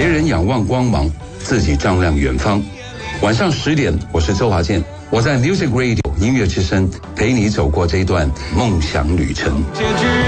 人仰望光芒，自己丈量远方。晚上10点，我是周华健，我在 Music Radio 音乐之声陪你走过这一段梦想旅程。